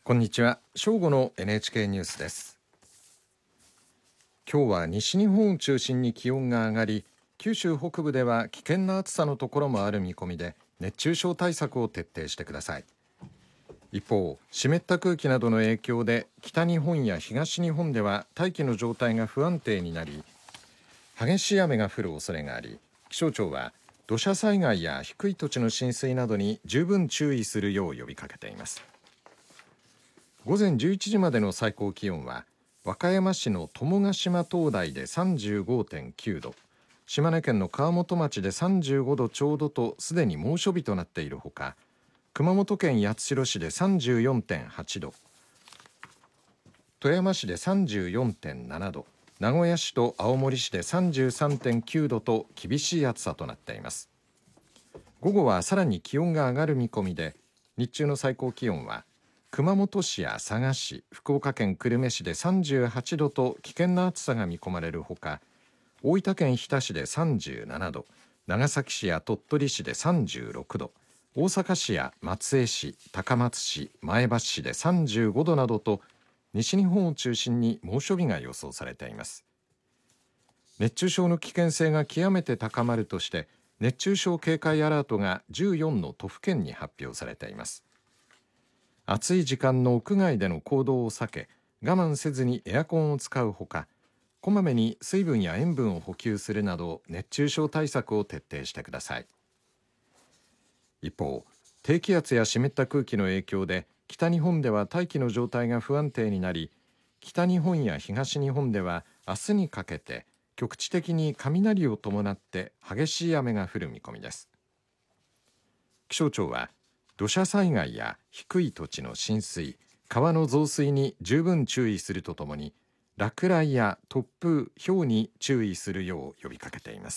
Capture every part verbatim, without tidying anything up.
こんにちは。正午の エヌエイチケー ニュースです。今日は西日本を中心に気温が上がり、九州北部では危険な暑さのところもある見込みで、熱中症対策を徹底してください。一方、湿った空気などの影響で北日本や東日本では大気の状態が不安定になり、激しい雨が降る恐れがあり、気象庁は土砂災害や低い土地の浸水などに十分注意するよう呼びかけています。午前じゅういちじまでの最高気温は和歌山市の友ヶ島灯台で さんじゅうごてんきゅうど、島根県の川本町でさんじゅうごどちょうどとすでに猛暑日となっているほか、熊本県八代市で さんじゅうよんてんはちど、富山市で さんじゅうよんてんななど、名古屋市と青森市で さんじゅうさんてんきゅうどと厳しい暑さとなっています。午後はさらに気温が上がる見込みで、日中の最高気温は熊本市や佐賀市、福岡県久留米市でさんじゅうはちどと危険な暑さが見込まれるほか、大分県日田市でさんじゅうななど、長崎市や鳥取市でさんじゅうろくど、大阪市や松江市、高松市、前橋市でさんじゅうごどなどと西日本を中心に猛暑日が予想されています。熱中症の危険性が極めて高まるとして熱中症警戒アラートがじゅうよんの都府県に発表されています。暑い時間の屋外での行動を避け、我慢せずにエアコンを使うほか、こまめに水分や塩分を補給するなど熱中症対策を徹底してください。一方、低気圧や湿った空気の影響で北日本では大気の状態が不安定になり、北日本や東日本では明日にかけて局地的に雷を伴って激しい雨が降る見込みです。気象庁は土砂災害や低い土地の浸水、川の増水に十分注意するとともに、落雷や突風、雹に注意するよう呼びかけています。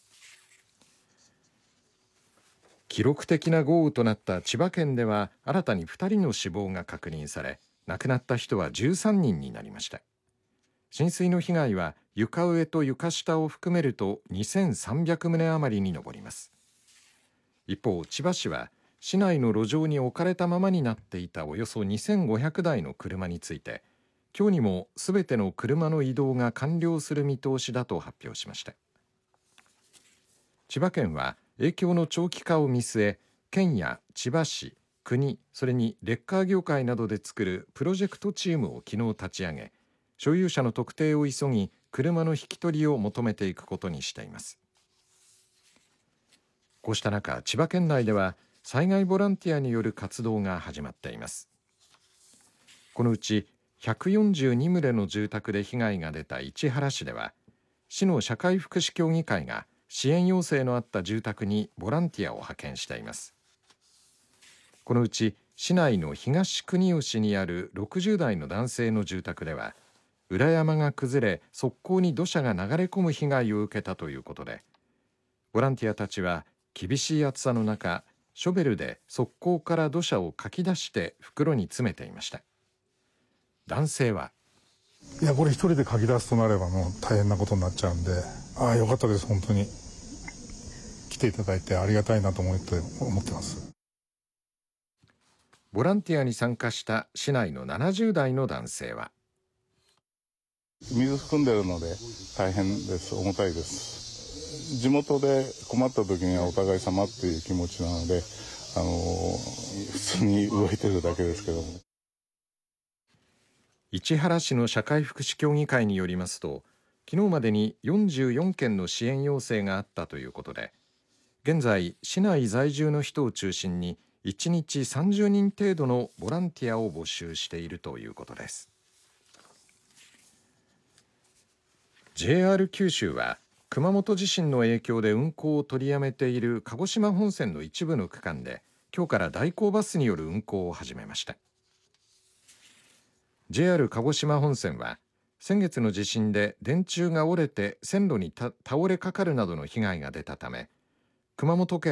記録的な豪雨となった千葉県では新たにふたりの死亡が確認され、亡くなった人はじゅうさんにんになりました。浸水の被害は床上と床下を含めるとにせんさんびゃくとう余りに上ります。一方、千葉市は市内の路上に置かれたままになっていたおよそにせんごひゃくだいの車について、今日にもすべての車の移動が完了する見通しだと発表しました。千葉県は影響の長期化を見据え、県や千葉市、国、それにレッカー業界などで作るプロジェクトチームを昨日立ち上げ、所有者の特定を急ぎ車の引き取りを求めていくことにしています。こうした中、千葉県内では災害ボランティアによる活動が始まっています。このうちひゃくよんじゅうにとうの住宅で被害が出た市原市では、市の社会福祉協議会が支援要請のあった住宅にボランティアを派遣しています。このうち市内の東国吉にあるろくじゅうだいの男性の住宅では、裏山が崩れ側溝に土砂が流れ込む被害を受けたということで、ボランティアたちは厳しい暑さの中、ショベルで側溝から土砂をかき出して袋に詰めていました。男性は、 いやこれ一人でかき出すとなればもう大変なことになっちゃうんで、ああよかったです。本当に来ていただいてありがたいなと思って思ってます。 ボランティアに参加した市内のななじゅうだいの男性は、 水含んでるので大変です。重たいです。地元で困った時にはお互い様っていう気持ちなので、あのー、普通に動いてるだけですけども。 市原市の社会福祉協議会によりますと、昨日までによんじゅうよんけんの支援要請があったということで、現在市内在住の人を中心にいちにちさんじゅうにん程度のボランティアを募集しているということです。 ジェイアール 九州は熊本地震の影響で運行を取りやめている鹿児島本線の一部の区間で今日から代行バスによる運行を始めました。 ジェイアール 鹿児島本線は先月の地震で電柱が折れて線路に倒れかかるなどの被害が出たため、熊本県